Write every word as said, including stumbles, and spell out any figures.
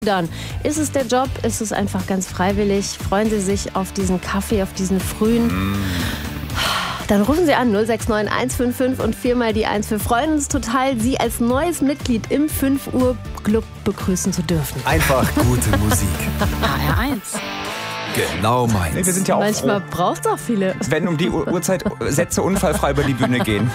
Dann ist es der Job, ist es einfach ganz freiwillig. Freuen Sie sich auf diesen Kaffee, auf diesen frühen. Mm. Dann rufen Sie an null sechs neun eins fünf fünf und viermal die eins. Wir freuen uns total, Sie als neues Mitglied im fünf Uhr Club begrüßen zu dürfen. Einfach gute Musik. H R eins. Genau meins. Nee, wir sind ja auch Manchmal froh, braucht es auch viele. wenn um die Uhrzeit Sätze unfallfrei über die Bühne gehen.